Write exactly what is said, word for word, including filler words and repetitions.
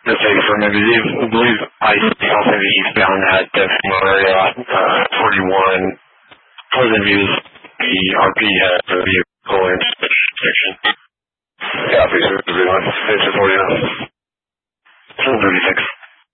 just say from I believe, I believe ICE also the eastbound at the area, uh, forty-one, Pleasant Views, the R P has a vehicle intersection. Copy, sir. Thanks for forty-nine. seven thirty-six.